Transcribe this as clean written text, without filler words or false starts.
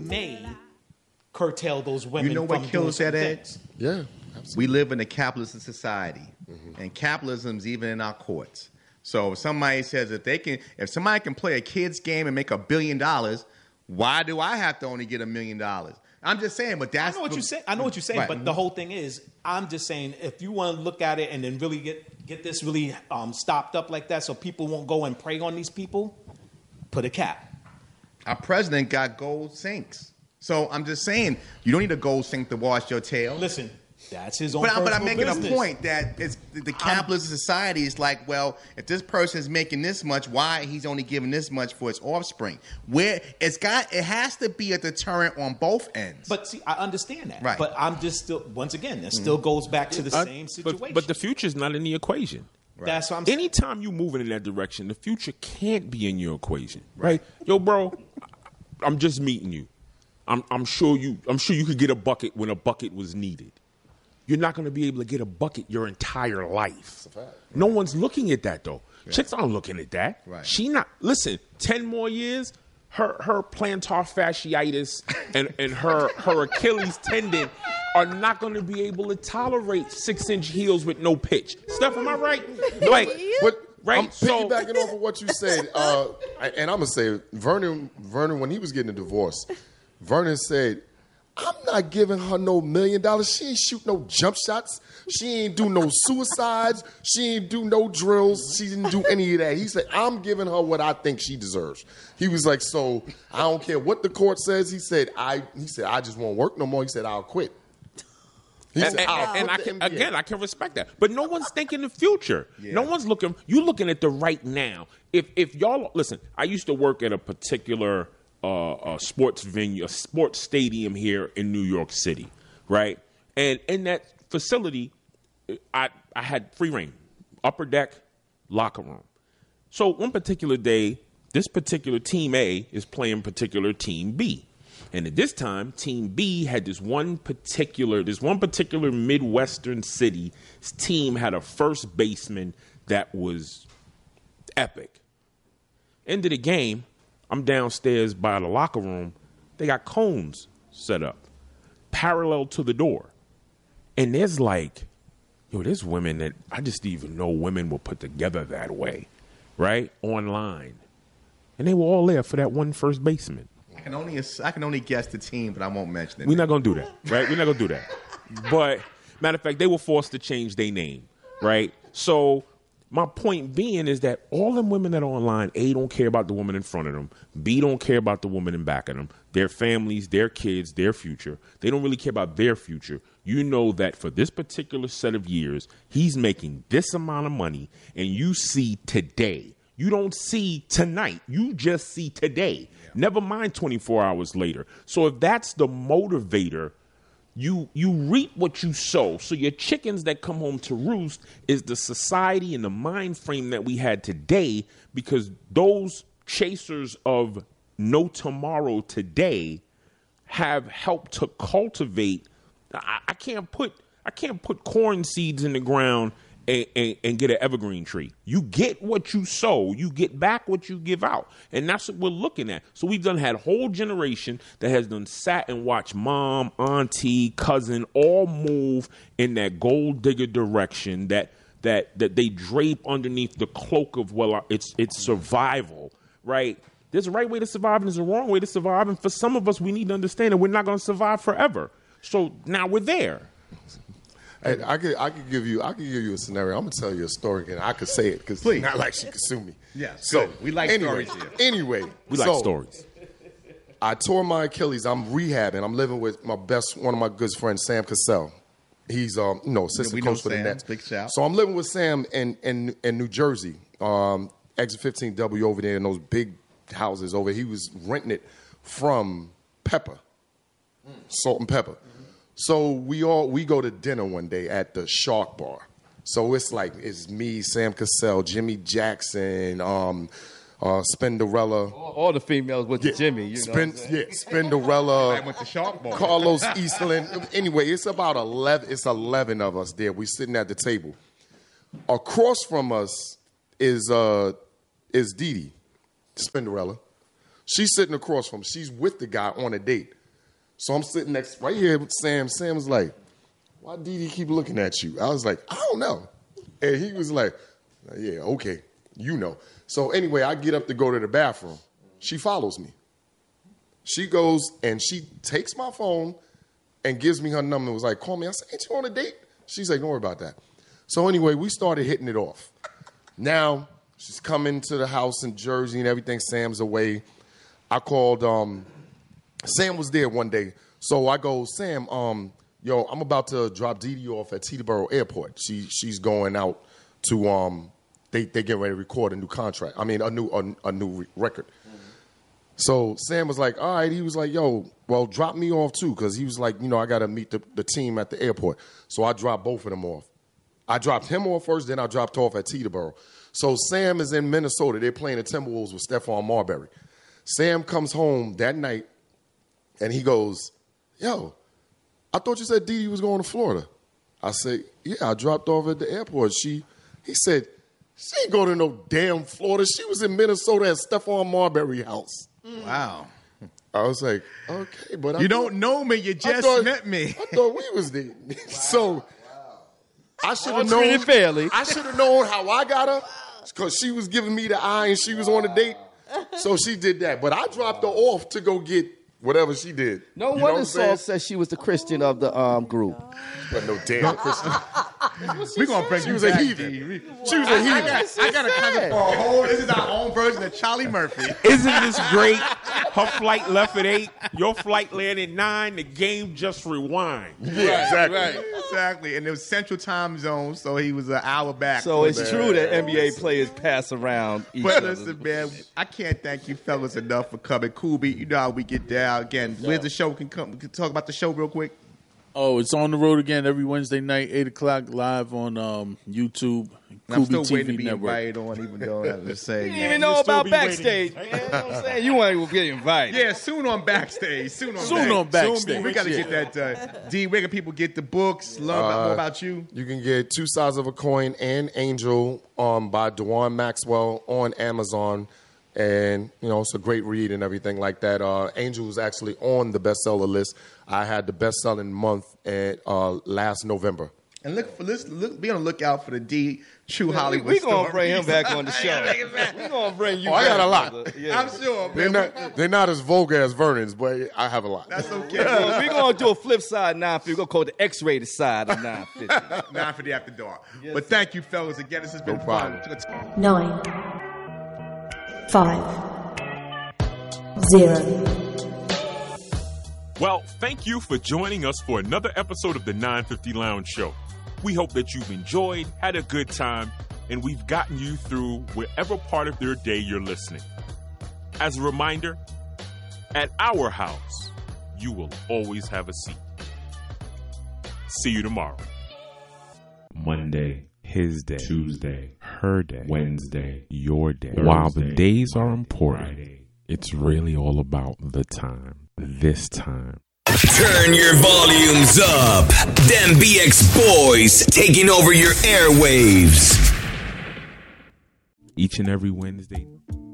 may curtail those women. You know what from kills doing that, certain Ed? things. Yeah, absolutely. We live in a capitalist society, and capitalism's even in our courts. So if somebody says if somebody can play a kid's game and make $1 billion, why do I have to only get $1 million? I'm just saying, but that's I know what you're saying, right. but the whole thing is, I'm just saying, if you want to look at it and then really get this really stopped up like that, so people won't go and prey on these people, put a cap. Our president got gold sinks. So I'm just saying, you don't need a gold sink to wash your tail. Listen, that's his own. But I'm making business. a point that it's the capitalist society is like, well, if this person is making this much, why he's only giving this much for his offspring? Where it has to be a deterrent on both ends. But see, I understand that. Right. But I'm just still, once again, that still goes back to the same situation. But the future's not in the equation. Right. That's what I'm saying. Anytime you're moving in that direction, the future can't be in your equation, right? Yo, bro, I'm just meeting you. I'm sure you could get a bucket when a bucket was needed. You're not going to be able to get a bucket your entire life. No one's looking at that, though. Yeah. Chicks aren't looking at that. Right. She not. Listen, 10 more years, her plantar fasciitis and her Achilles tendon are not going to be able to tolerate 6-inch heels with no pitch. Steph, am I right? Like, right? I'm piggybacking off of what you said, and I'm going to say, Vernon, when he was getting a divorce, Vernon said, I'm not giving her no $1 million. She ain't shoot no jump shots. She ain't do no suicides. She ain't do no drills. She didn't do any of that. He said, I'm giving her what I think she deserves. He was like, so I don't care what the court says. He said, I just won't work no more. He said, I'll quit. I can respect that. But no one's thinking the future. Yeah. No one's looking. You're looking at the right now. If y'all listen, I used to work at a particular sports venue, a sports stadium here in New York City, right? And in that facility, I had free reign, upper deck, locker room. So one particular day, this particular team A is playing particular team B. And at this time, Team B had this one particular Midwestern city's team had a first baseman that was epic. End of the game, I'm downstairs by the locker room. They got cones set up parallel to the door. And there's there's women that I just didn't even know women were put together that way, right? Online. And they were all there for that one first baseman. I can only guess the team, but I won't mention it. We're not going to do that, right? We're not going to do that. But, matter of fact, they were forced to change their name, right? So my point being is that all them women that are online, A, don't care about the woman in front of them. B, don't care about the woman in back of them. Their families, their kids, their future. They don't really care about their future. You know that for this particular set of years, he's making this amount of money, and you see today. You don't see tonight. You just see today. Yeah. Never mind 24 hours later. So if that's the motivator, you reap what you sow. So your chickens that come home to roost is the society and the mind frame that we had today, because those chasers of no tomorrow today have helped to cultivate. I can't put corn seeds in the ground and get an evergreen tree. You get what you sow. You get back what you give out. And that's what we're looking at. So we've had a whole generation that has done sat and watched mom, auntie, cousin all move in that gold digger direction that they drape underneath the cloak of, well, it's survival, right? There's a right way to survive and there's a wrong way to survive. And for some of us, we need to understand that we're not going to survive forever. So now we're there. Hey, I could give you a scenario. I'm gonna tell you a story, and I could say it because it's not like she could sue me. Yeah. So we like stories here. Anyway, we like stories. I tore my Achilles. I'm rehabbing. I'm living with one of my good friends, Sam Cassell. He's assistant coach for the Nets. Big shout. So I'm living with Sam in New Jersey, exit 15W over there in those big houses over. He was renting it from Pepper, Salt and Pepper. So we go to dinner one day at the Shark Bar. So it's me, Sam Cassell, Jimmy Jackson, Spinderella. All the females with the Jimmy. Spinderella. I went to Shark Bar. Carlos Eastland. Anyway, it's about 11. It's 11 of us there. We're sitting at the table. Across from us is Dee Dee, Spinderella. She's sitting across from him. She's with the guy on a date. So I'm sitting next right here with Sam. Sam was like, why Didi keep looking at you? I was like, I don't know. And he was like, yeah, okay, you know. So anyway, I get up to go to the bathroom. She follows me. She goes and she takes my phone and gives me her number and was like, call me. I said, ain't you on a date? She's like, don't worry about that. So anyway, we started hitting it off. Now, she's coming to the house in Jersey and everything. Sam's away. I called, Sam was there one day. So I go, Sam, yo, I'm about to drop Didi off at Teterboro Airport. She's going out to, they getting ready to record a new contract. I mean, a new record. So Sam was like, all right. He was like, yo, well, drop me off too. Because he was like, you know, I got to meet the team at the airport. So I dropped both of them off. I dropped him off first, then I dropped off at Teterboro. So Sam is in Minnesota. They're playing the Timberwolves with Stephon Marbury. Sam comes home that night, and he goes, yo, I thought you said Didi was going to Florida. I said, yeah, I dropped off at the airport. He said, she ain't going to no damn Florida. She was in Minnesota at Stephon Marbury house. Wow. I was like, okay, but You don't know me. You just met me. I thought we was there. So I should have Treated known. fairly. I should have known how I got her because she was giving me the eye and she was on a date. So she did that. But I dropped her off to go get whatever she did. No You know wonder what I'm saying? Saul said she was the Christian of the group. But no damn Christian. We're going to bring She you was a back, heathen. D. She was a heathen. I got a cousin for a whole. This is our own version of Charlie Murphy. Isn't this great? Her flight left at 8. Your flight landed at 9. The game just rewind. Yeah, exactly. Exactly. And it was Central Time Zone, so he was an hour back. So it's true that NBA players pass around each But other. listen, man, I can't thank you fellas enough for coming. Cool Beat, you know how we get down. Again, where's the show? We can talk about the show real quick. Oh, it's on the road again every Wednesday night, 8 o'clock, live on YouTube, I'm still Kubi waiting to TV be Network. invited on, even though I have to say. You didn't even know about backstage, man. You know what I'm saying? You want to get invited. Yeah, soon on backstage. Soon Soon on backstage. We got to get that done. D, where can people get the books? Learn more about you. You can get Two Sides of a Coin and Angel by Dewan Maxwell on Amazon. And, you know, it's a great read and everything like that. Angel was actually on the bestseller list. I had the best-selling month at last November. And be on the lookout for the D True Hollywood We're going to stories. bring him back on the show. We're going to bring you I back. got a lot. brother. Yeah. I'm sure, man. They're not as vulgar as Vernon's, but I have a lot. That's okay. We're going to do a flip side 950. We're going to call it the X-rated side of 950. 9 for the after dark. But thank you, fellas. Again, this has been fun. 9, 5, 0. Well, thank you for joining us for another episode of the 950 Lounge Show. We hope that you've enjoyed, had a good time, and we've gotten you through whatever part of your day you're listening. As a reminder, at our house, you will always have a seat. See you tomorrow. Monday, his day. Tuesday, her day. Wednesday, your day. Thursday, while the days are important, Friday, it's really all about the time. This time. Turn your volumes up. Them BX boys taking over your airwaves. Each and every Wednesday,